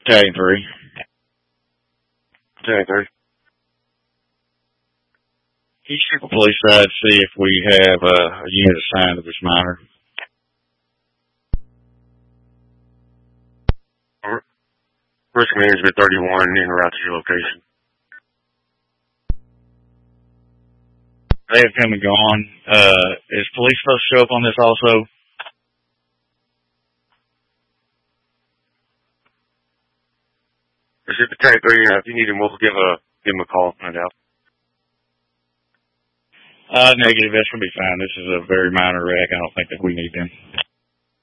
Battalion 3. Battalion 3. Can you check the police side, see if we have a unit assigned to this miner? Risk Management 31 en route to your location. They have come and gone. Is police supposed to show up on this also? This is Battalion 3. If you need him, we'll give him a call. Find out. Negative. That's going to be fine. This is a very minor wreck. I don't think that we need them.